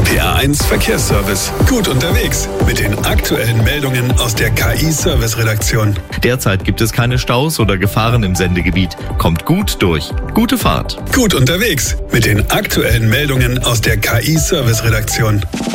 Der A1 Verkehrsservice. Gut unterwegs mit den aktuellen Meldungen aus der KI-Service-Redaktion. Derzeit gibt es keine Staus oder Gefahren im Sendegebiet. Kommt gut durch. Gute Fahrt. Gut unterwegs mit den aktuellen Meldungen aus der KI-Service-Redaktion.